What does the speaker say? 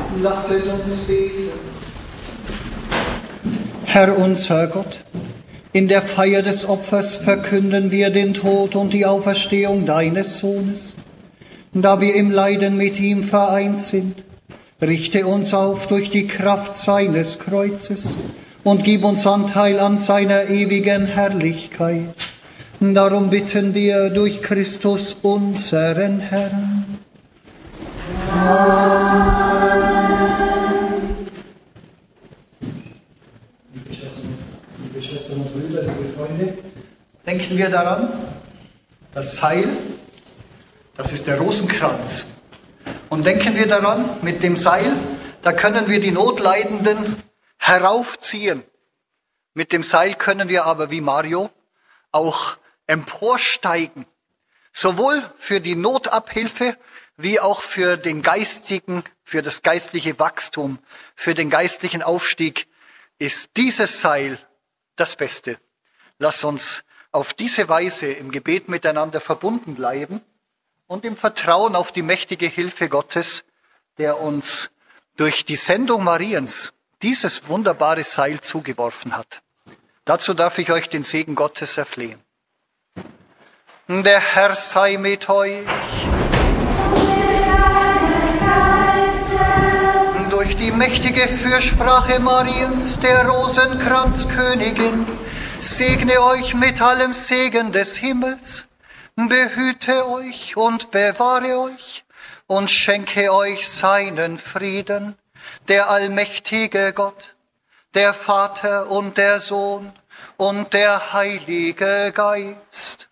Lasset uns beten. Herr unser Gott, in der Feier des Opfers verkünden wir den Tod und die Auferstehung deines Sohnes. Da wir im Leiden mit ihm vereint sind, richte uns auf durch die Kraft seines Kreuzes und gib uns Anteil an seiner ewigen Herrlichkeit. Darum bitten wir durch Christus unseren Herrn. Liebe Schwestern und Brüder, liebe Freunde, denken wir daran, das Seil, das ist der Rosenkranz. Und denken wir daran, mit dem Seil, da können wir die Notleidenden heraufziehen. Mit dem Seil können wir aber wie Mario auch emporsteigen. Sowohl für die Notabhilfe wie auch für das geistliche Wachstum, für den geistlichen Aufstieg ist dieses Seil das Beste. Lass uns auf diese Weise im Gebet miteinander verbunden bleiben und im Vertrauen auf die mächtige Hilfe Gottes, der uns durch die Sendung Mariens dieses wunderbare Seil zugeworfen hat. Dazu darf ich euch den Segen Gottes erflehen. Der Herr sei mit euch. Durch die mächtige Fürsprache Mariens, der Rosenkranzkönigin, segne euch mit allem Segen des Himmels, behüte euch und bewahre euch und schenke euch seinen Frieden, der allmächtige Gott, der Vater und der Sohn und der Heilige Geist.